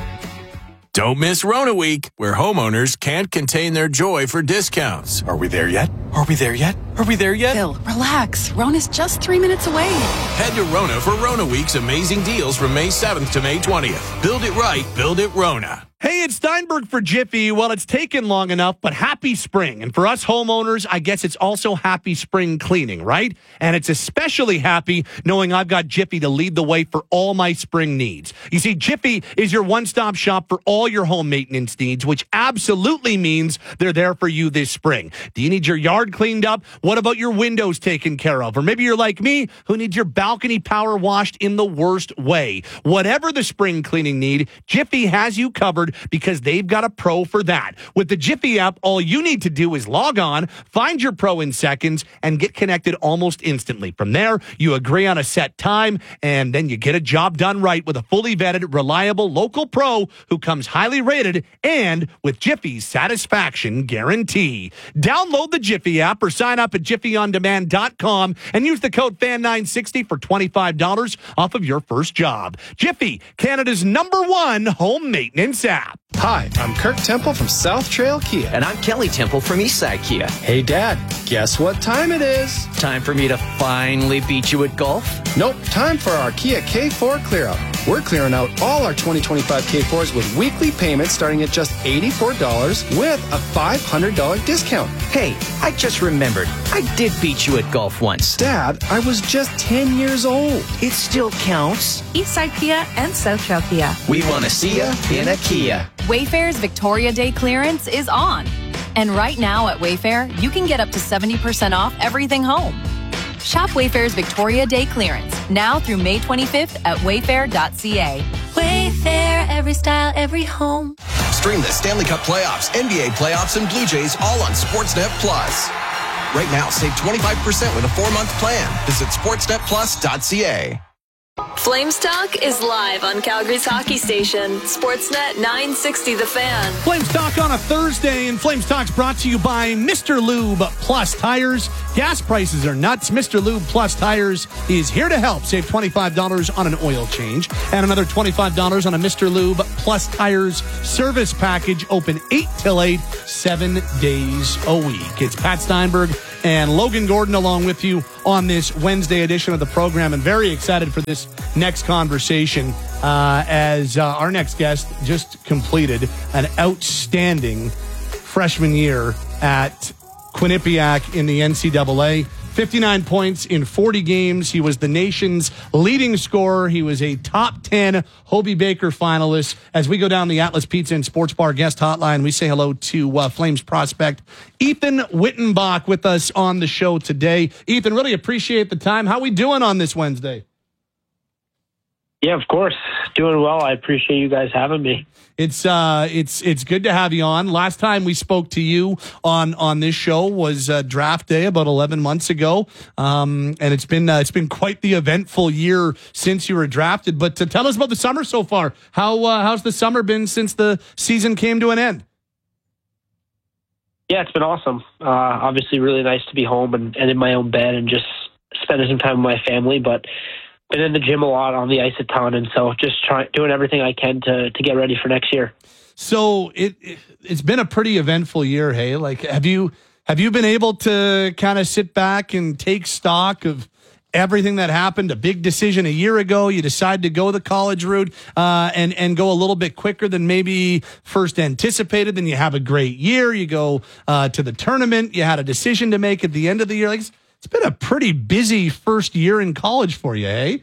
Don't miss Rona Week, where homeowners can't contain their joy for discounts. Are we there yet? Are we there yet? Are we there yet? Phil, relax. Rona's just three minutes away. Head to Rona for Rona Week's amazing deals from May seventh to May twentieth. Build it right, build it Rona. Hey, it's Steinberg for Jiffy. Well, it's taken long enough, but happy spring. And for us homeowners, I guess it's also happy spring cleaning, right? And it's especially happy knowing I've got Jiffy to lead the way for all my spring needs. You see, Jiffy is your one-stop shop for all your home maintenance needs, which absolutely means they're there for you this spring. Do you need your yard cleaned up? What about your windows taken care of? Or maybe you're like me, who needs your balcony power washed in the worst way. Whatever the spring cleaning need, Jiffy has you covered, because they've got a pro for that. With the Jiffy app, all you need to do is log on, find your pro in seconds, and get connected almost instantly. From there, you agree on a set time, and then you get a job done right with a fully vetted, reliable local pro who comes highly rated and with Jiffy's satisfaction guarantee. Download the Jiffy app or sign up at jiffy on demand dot com and use the code fan nine sixty for twenty-five dollars off of your first job. Jiffy, Canada's number one home maintenance app. Hi, I'm Kirk Temple from South Trail Kia. And I'm Kelly Temple from Eastside Kia. Hey, Dad, guess what time it is? Time for me to finally beat you at golf? Nope, time for our Kia K four clear out. We're clearing out all our twenty twenty-five K fours with weekly payments starting at just eighty-four dollars with a five hundred dollars discount. Hey, I just remembered. I did beat you at golf once. Dad, I was just ten years old. It still counts. Eastside Kia and South Trail Kia. We want to see ya in a Kia. Wayfair's Victoria Day clearance is on. And right now at Wayfair, you can get up to seventy percent off everything home. Shop Wayfair's Victoria Day clearance now through May twenty-fifth at wayfair dot c a. Wayfair, every style, every home. Stream the Stanley Cup playoffs, N B A playoffs, and Blue Jays all on Sportsnet Plus. Right now, save twenty-five percent with a four-month plan. Visit sportsnet plus dot c a. Flames Talk is live on Calgary's hockey station, Sportsnet nine sixty The Fan. Flames Talk on a Thursday, and Flames Talk's brought to you by Mister Lube Plus Tires. Gas prices are nuts. Mister Lube Plus Tires is here to help. Save twenty-five dollars on an oil change and another twenty-five dollars on a Mister Lube Plus Tires service package. Open eight till eight, seven days a week. It's Pat Steinberg and Logan Gordon along with you on this Wednesday edition of the program, and very excited for this next conversation uh, as uh, our next guest just completed an outstanding freshman year at Quinnipiac in the N C double A. fifty-nine points in forty games. He was the nation's leading scorer. He was a top ten Hobey Baker finalist. As we go down the Atlas Pizza and Sports Bar guest hotline, we say hello to uh, Flames prospect Ethan Wittenbach with us on the show today. Ethan, really appreciate the time. How we doing on this Wednesday? Yeah, of course. Doing well. I appreciate you guys having me. It's uh, it's it's good to have you on. Last time we spoke to you on on this show was uh, draft day about eleven months ago, um, and it's been uh, it's been quite the eventful year since you were drafted. But to tell us about the summer so far, how uh, how's the summer been since the season came to an end? Yeah, it's been awesome. Uh, obviously, really nice to be home and, and in my own bed and just spending some time with my family, but been in the gym a lot, on the ice a ton, and so just trying doing everything I can to to get ready for next year. So it, it it's been a pretty eventful year, hey? Like, have you have you been able to kind of sit back and take stock of everything that happened? A big decision a year ago, you decide to go the college route uh, and and go a little bit quicker than maybe first anticipated. Then you have a great year. You go uh, to the tournament. You had a decision to make at the end of the year. Like, it's been a pretty busy first year in college for you, eh?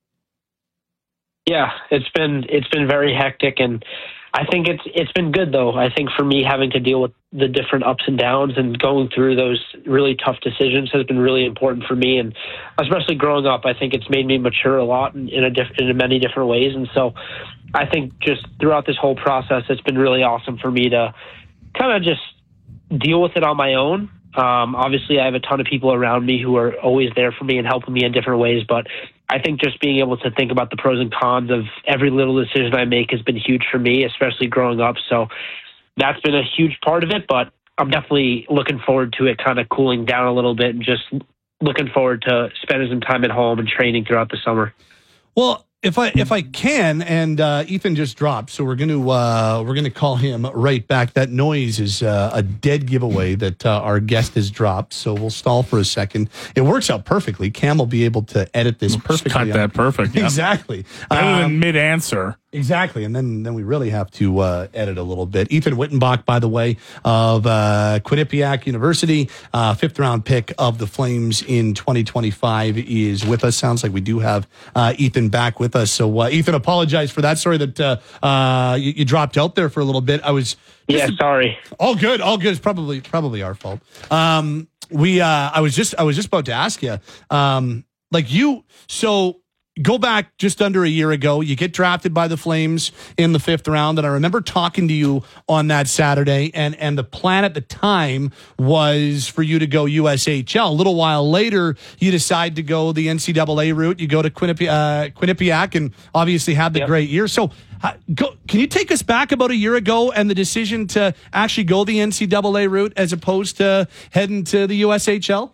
Yeah, it's been it's been very hectic, and I think it's it's been good though. I think for me, having to deal with the different ups and downs and going through those really tough decisions has been really important for me, and especially growing up, I think it's made me mature a lot in, in a diff- in many different ways. And so, I think just throughout this whole process, it's been really awesome for me to kind of just deal with it on my own. Um, obviously, I have a ton of people around me who are always there for me and helping me in different ways, but I think just being able to think about the pros and cons of every little decision I make has been huge for me, especially growing up. So that's been a huge part of it, but I'm definitely looking forward to it kind of cooling down a little bit and just looking forward to spending some time at home and training throughout the summer. Well, If I if I can, and uh, Ethan just dropped, so we're gonna uh, we're gonna call him right back. That noise is uh, a dead giveaway that uh, our guest has dropped. So we'll stall for a second. It works out perfectly. Cam will be able to edit this perfectly. Cut that perfect. Yeah. Exactly. Better um, than mid answer. Exactly, and then then we really have to uh, edit a little bit. Ethan Wittenbach, by the way, of uh, Quinnipiac University, uh, fifth round pick of the Flames in twenty twenty-five, is with us. Sounds like we do have uh, Ethan back with us. So, uh, Ethan, apologize for that. Sorry that uh, uh, you, you dropped out there for a little bit. I was yeah, sorry. All good, all good. It's probably probably our fault. Um, we uh, I was just I was just about to ask you, um, like you so. Go back just under a year ago. You get drafted by the Flames in the fifth round. And I remember talking to you on that Saturday. And, and the plan at the time was for you to go U S H L. A little while later, you decide to go the N C double A route. You go to Quinnipi- uh, Quinnipiac and obviously had the yep. great year. So uh, go, can you take us back about a year ago and the decision to actually go the N C double A route as opposed to heading to the U S H L?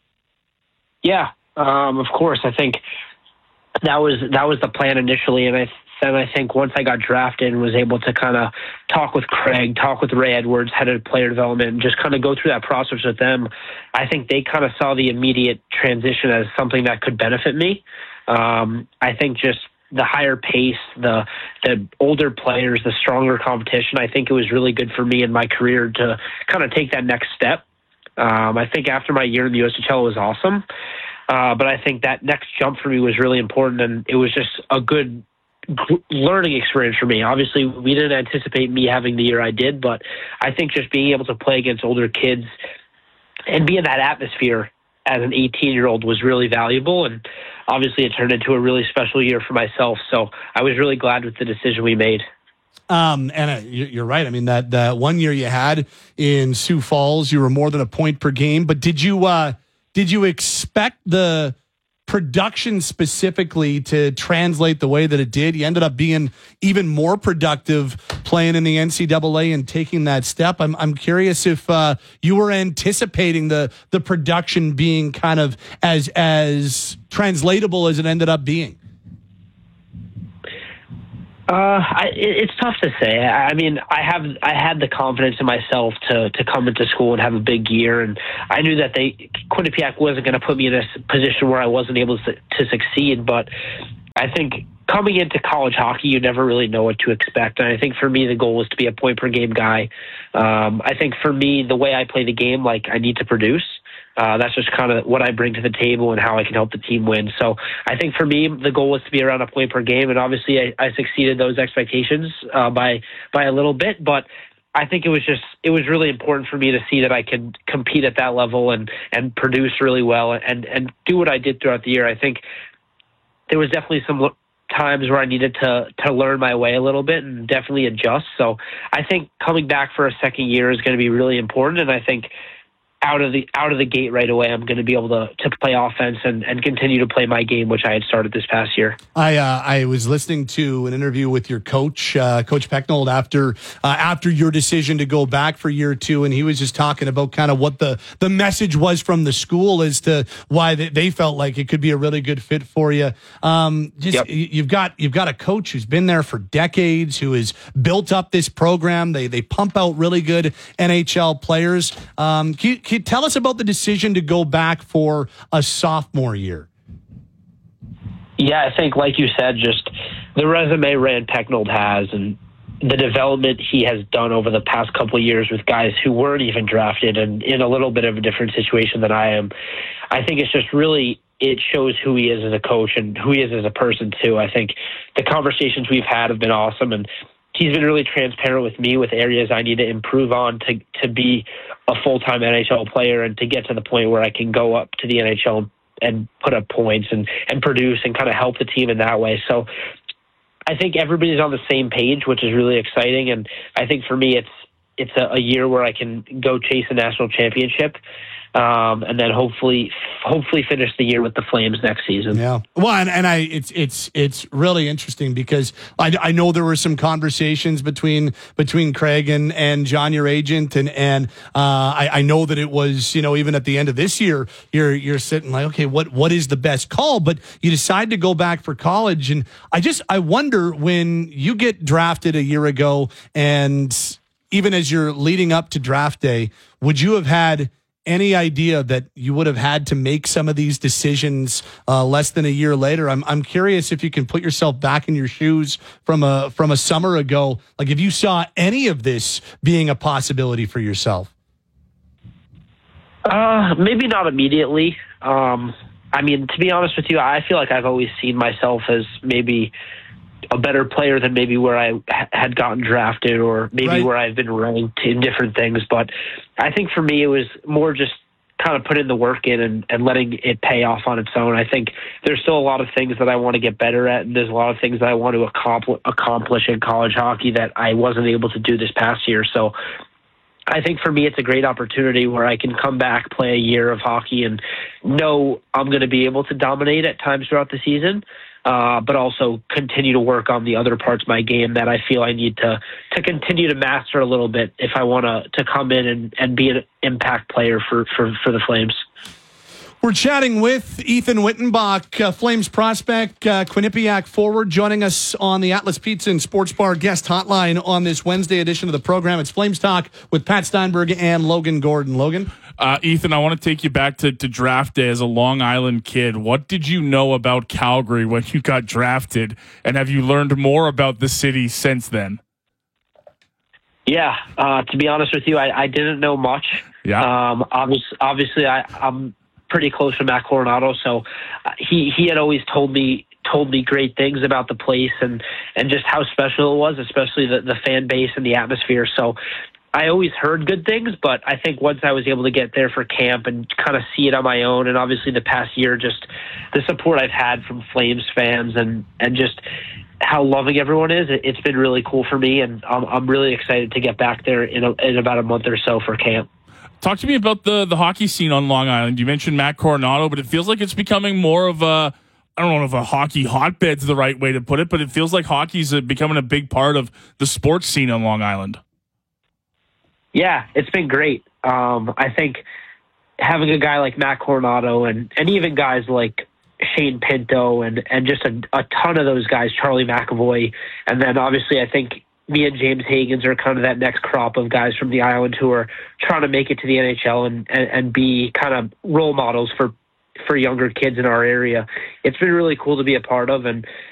Yeah, um, of course. I think That was that was the plan initially, and I then I think once I got drafted and was able to kind of talk with Craig, talk with Ray Edwards, head of player development, and just kind of go through that process with them, I think they kind of saw the immediate transition as something that could benefit me. Um, I think just the higher pace, the the older players, the stronger competition, I think it was really good for me in my career to kind of take that next step. Um, I think after my year in the U S H L, it was awesome. Uh, but I think that next jump for me was really important, and it was just a good g- learning experience for me. Obviously, we didn't anticipate me having the year I did, but I think just being able to play against older kids and be in that atmosphere as an eighteen-year-old was really valuable, and obviously it turned into a really special year for myself. So I was really glad with the decision we made. Um, and uh, you're right. I mean, that, that one year you had in Sioux Falls, you were more than a point per game, but did you... Uh, Did you expect the production specifically to translate the way that it did? You ended up being even more productive playing in the N C double A and taking that step. I'm I'm curious if uh, you were anticipating the the production being kind of as as translatable as it ended up being. Uh, I, it, it's tough to say. I mean, I have I had the confidence in myself to to come into school and have a big year, and I knew that they Quinnipiac wasn't going to put me in a position where I wasn't able to, to succeed. But I think coming into college hockey, you never really know what to expect. And I think for me, the goal was to be a point per game guy. Um, I think for me, the way I play the game, like I need to produce. Uh, that's just kind of what I bring to the table and how I can help the team win. So I think for me, the goal was to be around a point per game, and obviously I, I succeeded those expectations uh, by by a little bit. But I think it was just it was really important for me to see that I could compete at that level and and produce really well and and do what I did throughout the year. I think there was definitely some times where I needed to to learn my way a little bit and definitely adjust. So I think coming back for a second year is going to be really important, and I think out of the out of the gate right away, I'm going to be able to to play offense and, and continue to play my game, which I had started this past year. I uh, I was listening to an interview with your coach, uh, Coach Pecknold, after uh, after your decision to go back for year two, and he was just talking about kind of what the the message was from the school as to why they, they felt like it could be a really good fit for you. Um, just yep. you've got you've got a coach who's been there for decades, who has built up this program. They they pump out really good N H L players. Um, can you, Can you tell us about the decision to go back for a sophomore year? Yeah, I think, like you said, just the resume Rand Pecknold has and the development he has done over the past couple of years with guys who weren't even drafted and in a little bit of a different situation than I am. I think it's just really, it shows who he is as a coach and who he is as a person, too. I think the conversations we've had have been awesome, and he's been really transparent with me with areas I need to improve on to to be a full-time N H L player and to get to the point where I can go up to the N H L and put up points and, and produce and kind of help the team in that way. So I think everybody's on the same page, which is really exciting. And I think for me, it's it's a, a year where I can go chase a national championship. Um, and then hopefully, hopefully finish the year with the Flames next season. Yeah. Well, and, and I, it's, it's, it's really interesting because I, I know there were some conversations between, between Craig and, and John, your agent. And, and, uh, I, I know that it was, you know, even at the end of this year, you're, you're sitting like, okay, what, what is the best call? But you decide to go back for college. And I just, I wonder when you get drafted a year ago and even as you're leading up to draft day, would you have had any idea that you would have had to make some of these decisions uh, less than a year later? I'm I'm curious if you can put yourself back in your shoes from a from a summer ago. Like if you saw any of this being a possibility for yourself. Uh, maybe not immediately. Um, I mean, to be honest with you, I feel like I've always seen myself as maybe a better player than maybe where I had gotten drafted or maybe right. where I've been ranked in different things. But I think for me, it was more just kind of putting the work in and, and letting it pay off on its own. I think there's still a lot of things that I want to get better at, and there's a lot of things that I want to accompli- accomplish in college hockey that I wasn't able to do this past year. So I think for me, it's a great opportunity where I can come back, play a year of hockey, and know I'm going to be able to dominate at times throughout the season. Uh, but also continue to work on the other parts of my game that I feel I need to to continue to master a little bit if I want to to come in and, and be an impact player for, for, for the Flames. We're chatting with Ethan Wittenbach, uh, Flames prospect, uh, Quinnipiac forward, joining us on the Atlas Pizza and Sports Bar guest hotline on this Wednesday edition of the program. It's Flames Talk with Pat Steinberg and Logan Gordon. Logan? Uh, Ethan, I want to take you back to, to draft day as a Long Island kid. What did you know about Calgary when you got drafted, and have you learned more about the city since then? Yeah, uh, to be honest with you, I, I didn't know much. Yeah. Um, obviously, obviously I, I'm pretty close to Matt Coronado, so uh, he he had always told me told me great things about the place and, and just how special it was, especially the, the fan base and the atmosphere. So I always heard good things, but I think once I was able to get there for camp and kind of see it on my own, and obviously the past year, just the support I've had from Flames fans and, and just how loving everyone is, it, it's been really cool for me, and I'm, I'm really excited to get back there in, a, in about a month or so for camp. Talk to me about the, the hockey scene on Long Island. You mentioned Matt Coronado, but it feels like it's becoming more of a, I don't know if a hockey hotbed's the right way to put it, but it feels like hockey's becoming a big part of the sports scene on Long Island. Yeah, it's been great. Um, I think having a guy like Matt Coronado and, and even guys like Shane Pinto and, and just a, a ton of those guys, Charlie McAvoy, and then obviously I think me and James Hagens are kind of that next crop of guys from the island who are trying to make it to the N H L and, and, and be kind of role models for, for younger kids in our area. It's been really cool to be a part of, and